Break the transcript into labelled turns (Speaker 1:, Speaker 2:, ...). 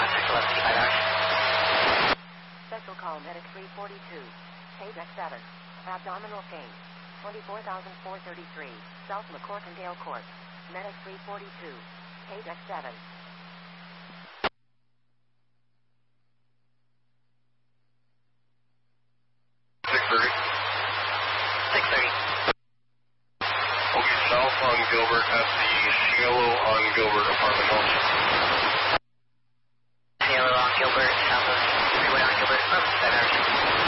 Speaker 1: Special call medic 342. Page X7. Abdominal pain. 24,433. South McCorkindale Court. Medic 342. Page X7.
Speaker 2: 6:30. Okay, south on Gilbert at the Cielo on Gilbert apartment house.
Speaker 3: Cielo on Gilbert, south of freeway on Gilbert, 7 hours.